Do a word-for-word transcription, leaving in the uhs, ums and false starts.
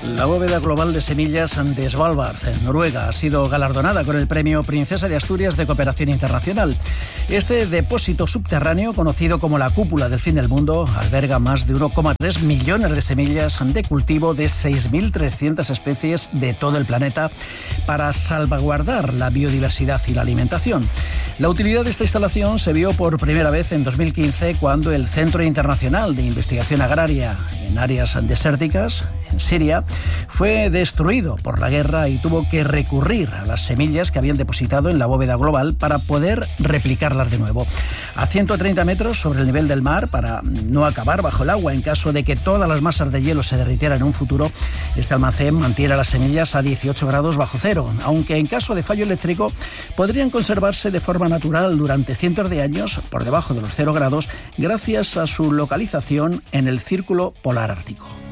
La bóveda global de semillas de Svalbard, en Noruega, ha sido galardonada con el premio Princesa de Asturias de Cooperación Internacional. Este depósito subterráneo, conocido como la cúpula del fin del mundo, alberga más de uno coma tres millones de semillas de cultivo de seis mil trescientas especies de todo el planeta para salvaguardar la biodiversidad y la alimentación. La utilidad de esta instalación se vio por primera vez en dos mil quince, cuando el Centro Internacional de Investigación Agraria en áreas desérticas, en Siria, fue destruido por la guerra y tuvo que recurrir a las semillas que habían depositado en la bóveda global para poder replicarlas de nuevo. A ciento treinta metros sobre el nivel del mar, para no acabar bajo el agua en caso de que todas las masas de hielo se derritieran en un futuro, este almacén mantiene las semillas a dieciocho grados bajo cero, aunque en caso de fallo eléctrico podrían conservarse de forma natural durante cientos de años por debajo de los cero grados, gracias a su localización en el Círculo Polar Ártico.